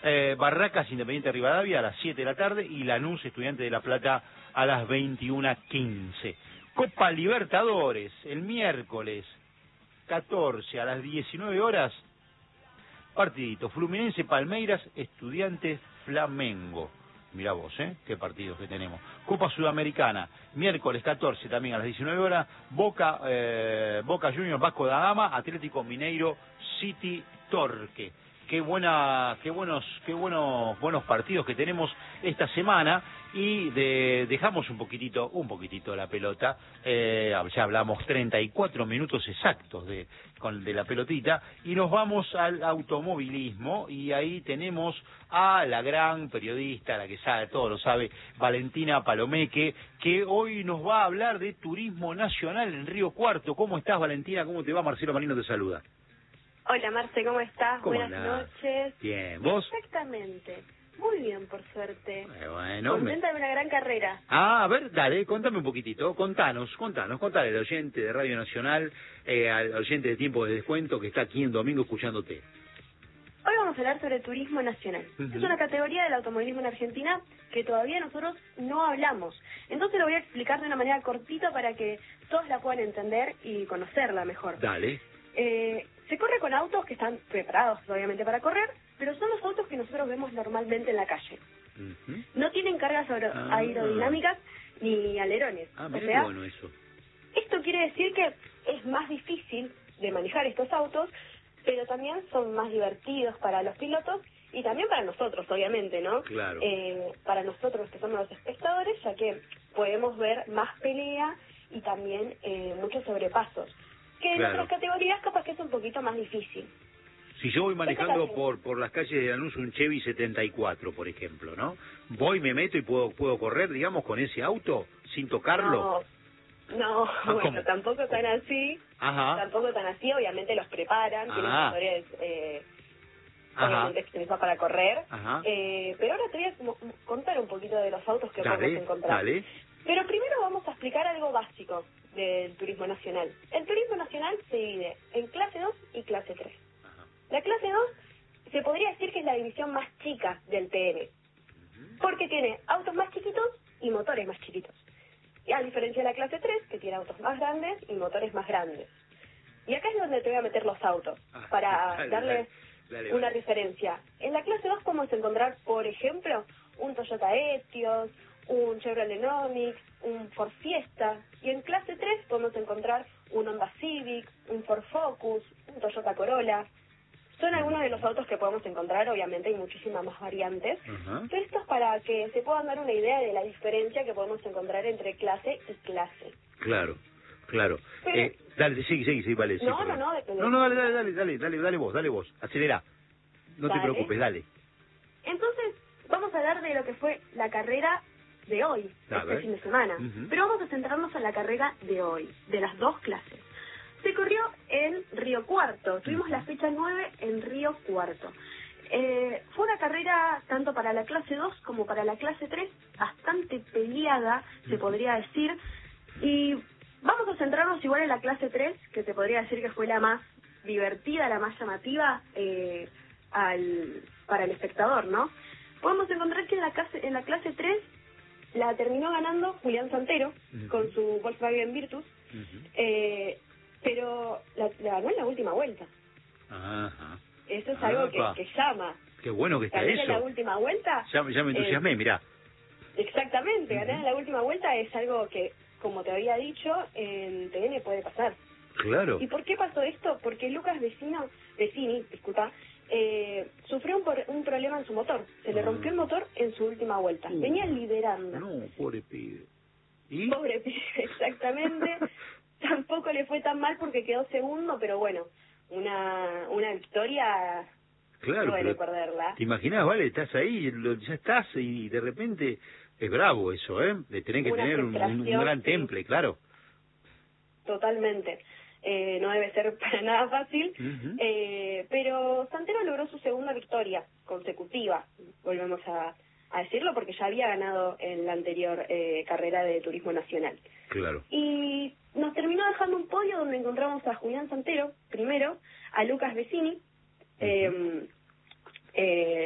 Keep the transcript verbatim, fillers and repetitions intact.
eh, Barracas Independiente Rivadavia a las siete de la tarde y Lanús Estudiante de La Plata a las veintiuna quince. Copa Libertadores, el miércoles catorce a las diecinueve horas, partidito, Fluminense Palmeiras, Estudiantes Flamengo. Mirá vos, ¿eh? Qué partidos que tenemos. Copa Sudamericana, miércoles catorce también a las diecinueve horas, Boca, eh, Boca Juniors, Vasco da Gama, Atlético Mineiro, City Torque. Qué buena, qué buenos, qué buenos, buenos partidos que tenemos esta semana y de, dejamos un poquitito, un poquitito la pelota. Eh, ya hablamos treinta y cuatro minutos exactos de, con, de la pelotita y nos vamos al automovilismo y ahí tenemos a la gran periodista, la que sabe, todo lo sabe, Valentina Palomeque, que hoy nos va a hablar de turismo nacional en Río Cuarto. ¿Cómo estás, Valentina? ¿Cómo te va? Marcelo Marino te saluda. Hola, Marce, ¿cómo estás? ¿Cómo Buenas andás? noches. Bien, ¿vos? Exactamente. Muy bien, por suerte. Eh, bueno, Contenta me... de una gran carrera. Ah, a ver, dale, contame un poquitito, contanos, contanos, contale al oyente de Radio Nacional, eh, al oyente de Tiempo de Descuento que está aquí en domingo escuchándote. Hoy vamos a hablar sobre turismo nacional. Uh-huh. Es una categoría del automovilismo en Argentina que todavía nosotros no hablamos. Entonces lo voy a explicar de una manera cortita para que todos la puedan entender y conocerla mejor. Dale. Eh, se corre con autos que están preparados obviamente para correr, pero son los autos que nosotros vemos normalmente en la calle. Uh-huh. No tienen cargas aer ah, aerodinámicas ni alerones. Ah, o sea, bueno eso. Esto quiere decir que es más difícil de manejar estos autos, pero también son más divertidos para los pilotos y también para nosotros, obviamente, ¿no? Claro. Eh, para nosotros que somos los espectadores, ya que podemos ver más pelea y también eh, muchos sobrepasos. Que en claro. otras categorías capaz que es un poquito más difícil. Si yo voy manejando por por las calles de Lanús un Chevy setenta y cuatro, por ejemplo, ¿no? Voy, me meto y puedo puedo correr, digamos, con ese auto sin tocarlo. No, no ah, bueno, ¿cómo? tampoco tan así. Ajá. Tampoco tan así, obviamente los preparan, tienen motores eh, obviamente extensos para correr. Eh, pero ahora te voy a contar un poquito de los autos que dale, podemos encontrar. Dale. Pero primero vamos a explicar algo básico del turismo nacional. El turismo nacional se divide en clase dos y clase tres. Ajá. La clase dos se podría decir que es la división más chica del T N, uh-huh. porque tiene autos más chiquitos y motores más chiquitos. Y a diferencia de la clase tres, que tiene autos más grandes y motores más grandes. Y acá es donde te voy a meter los autos, ah, para dale, darles dale, dale, una dale. referencia. En la clase dos podemos encontrar, por ejemplo, un Toyota Etios, un Chevrolet Onix, un Ford Fiesta, y en clase tres podemos encontrar un Honda Civic, un Ford Focus, un Toyota Corolla. Son algunos de los autos que podemos encontrar, obviamente hay muchísimas más variantes, uh-huh. pero esto es para que se puedan dar una idea de la diferencia que podemos encontrar entre clase y clase. Claro, claro. Pero, eh, dale, sigue, sigue, sigue, vale. No, sí, no, no, depende. No, no, dale, dale, dale, dale, dale, dale vos, dale vos, acelera. No dale. te preocupes, dale. Entonces, vamos a hablar de lo que fue la carrera de hoy, a este ver. fin de semana. Uh-huh. Pero vamos a centrarnos en la carrera de hoy, de las dos clases. Se corrió en Río Cuarto, tuvimos uh-huh. la fecha nueve en Río Cuarto. Eh, fue una carrera tanto para la clase dos como para la clase tres, bastante peleada, uh-huh. se podría decir. Y vamos a centrarnos igual en la clase tres, que se podría decir que fue la más divertida, la más llamativa eh, al, para el espectador, ¿no? Podemos encontrar que en la clase, en la clase tres la terminó ganando Julián Santero uh-huh. con su Volkswagen Virtus, uh-huh. eh, pero la, la ganó en la última vuelta. Ajá. Eso es algo que, que llama. Qué bueno que está ganar eso. en la última vuelta. Ya, ya me entusiasmé, eh, mirá. Exactamente, uh-huh. ganar en la última vuelta es algo que, como te había dicho, en T N puede pasar. Claro. ¿Y por qué pasó esto? Porque Lucas Vecino, Vecini, disculpa, eh, sufrió un, por, un problema en su motor. Se le rompió el motor en su última vuelta. Uh, Venía liderando. No, pobre pibe. ¿Y? Pobre pibe, exactamente. Tampoco le fue tan mal porque quedó segundo, pero bueno, una una victoria claro, no duele perderla. ¿Te imaginas, vale? Estás ahí, ya estás y de repente es bravo eso, ¿eh? De tener que una tener un, un gran sí. temple, claro. Totalmente. Eh, no debe ser para nada fácil, uh-huh. eh, pero Santero logró su segunda victoria consecutiva, volvemos a, a decirlo, porque ya había ganado en la anterior eh, carrera de turismo nacional. Claro. Y nos terminó dejando un podio donde encontramos a Julián Santero, primero, a Lucas Vecini, uh-huh. eh, eh,